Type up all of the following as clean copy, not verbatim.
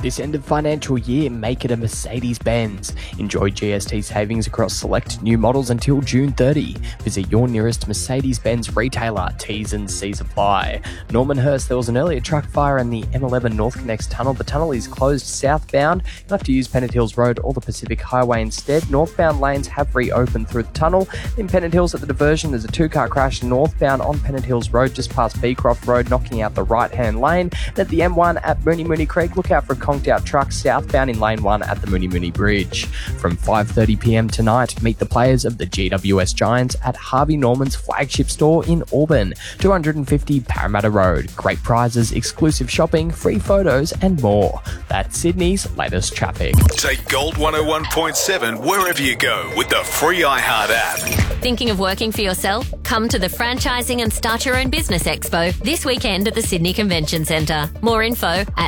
This end of financial year, make it a Mercedes-Benz. Enjoy GST savings across select new models until June 30. Visit your nearest Mercedes-Benz retailer. T's and C's apply. Normanhurst, there was an earlier truck fire in the M11 North Connects tunnel. The tunnel is closed southbound. You'll have to use Pennant Hills Road or the Pacific Highway instead. Northbound lanes have reopened through the tunnel. In Pennant Hills at the diversion, there's a two-car crash northbound on Pennant Hills Road just past Beecroft Road, knocking out the right-hand lane. And at the M1 at Mooney Creek, look out for a conked-out truck southbound in Lane 1 at the Mooney Bridge. From 5:30pm tonight, meet the players of the GWS Giants at Harvey Norman's flagship store in Auburn, 250 Parramatta Road. Great prizes, exclusive shopping, free photos and more. That's Sydney's latest traffic. Take Gold 101.7 wherever you go with the free iHeart app. Thinking of working for yourself? Come to the Franchising and Start Your Own Business Expo this weekend at the Sydney Convention Centre. More info at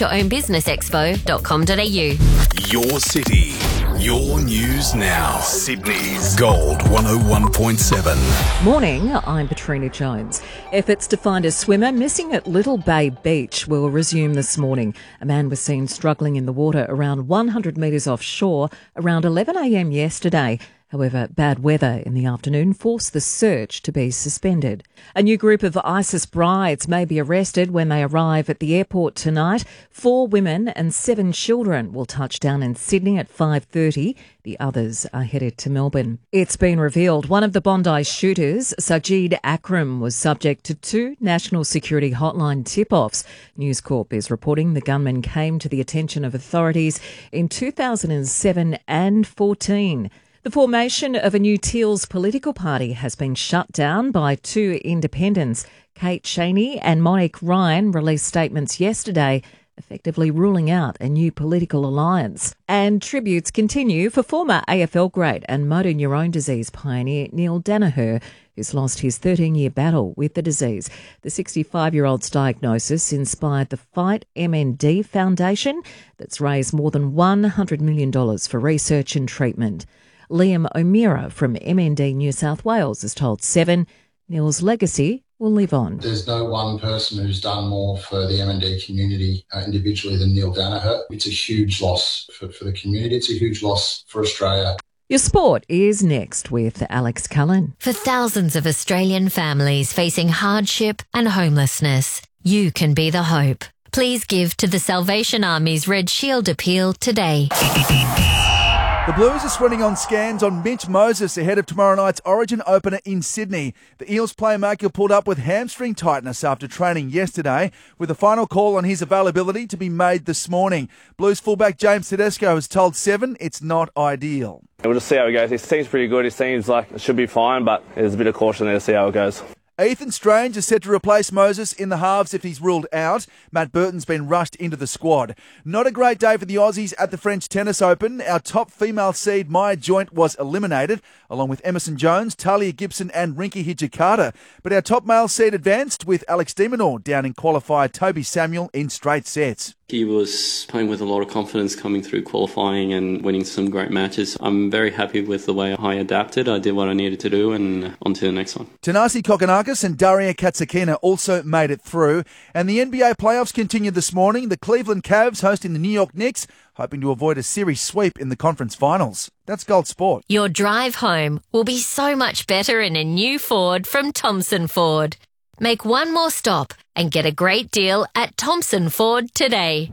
startyourownbusinessexpo.com.au. Your city, your news now. Sydney's Gold 101.7. Morning, I'm Patrina Jones. Efforts to find a swimmer missing at Little Bay Beach will resume this morning. A man was seen struggling in the water around 100 metres offshore around 11am yesterday. However, bad weather in the afternoon forced the search to be suspended. A new group of ISIS brides may be arrested when they arrive at the airport tonight. 4 women and 7 children will touch down in Sydney at 5:30. The others are headed to Melbourne. It's been revealed one of the Bondi shooters, Sajid Akram, was subject to 2 National Security Hotline tip-offs. News Corp is reporting the gunman came to the attention of authorities in 2007 and 14. The formation of a new Teals political party has been shut down by 2 independents. Kate Cheney and Monique Ryan released statements yesterday, effectively ruling out a new political alliance. And tributes continue for former AFL great and motor neurone disease pioneer Neil Danaher, who's lost his 13-year battle with the disease. The 65-year-old's diagnosis inspired the Fight MND Foundation that's raised more than $100 million for research and treatment. Liam O'Meara from MND New South Wales has told Seven Neil's legacy will live on. There's no one person who's done more for the MND community individually than Neil Danaher. It's a huge loss for the community. It's a huge loss for Australia. Your sport is next with Alex Cullen. For thousands of Australian families facing hardship and homelessness, you can be the hope. Please give to the Salvation Army's Red Shield appeal today. The Blues are sweating on scans on Mitch Moses ahead of tomorrow night's Origin opener in Sydney. The Eels playmaker pulled up with hamstring tightness after training yesterday, with a final call on his availability to be made this morning. Blues fullback James Tedesco has told Seven it's not ideal. We'll just see how it goes. He seems pretty good. He seems like it should be fine, but there's a bit of caution there to see how it goes. Ethan Strange is set to replace Moses in the halves if he's ruled out. Matt Burton's been rushed into the squad. Not a great day for the Aussies at the French Tennis Open. Our top female seed, Maya Joint, was eliminated, along with Emerson Jones, Talia Gibson and Rinky Hijikata. But our top male seed advanced with Alex de Minaur down in qualifier Toby Samuel in straight sets. He was playing with a lot of confidence coming through qualifying and winning some great matches. I'm very happy with the way I adapted. I did what I needed to do and on to the next one. Tanasi Kokonakis and Daria Katsakina also made it through. And the NBA playoffs continued this morning. The Cleveland Cavs hosting the New York Knicks, hoping to avoid a series sweep in the conference finals. That's Gold Sport. Your drive home will be so much better in a new Ford from Thompson Ford. Make one more stop and get a great deal at Thompson Ford today.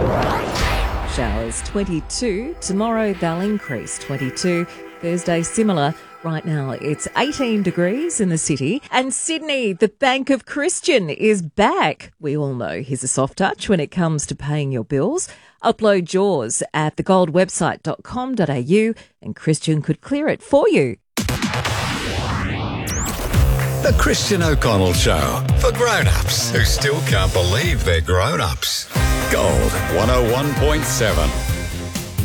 Showers 22. Tomorrow they'll increase 22. Thursday similar. Right now it's 18 degrees in the city. And Sydney, the Bank of Christian, is back. We all know he's a soft touch when it comes to paying your bills. Upload yours at thegoldwebsite.com.au and Christian could clear it for you. The Christian O'Connell Show, for grown-ups who still can't believe they're grown-ups. Gold 101.7.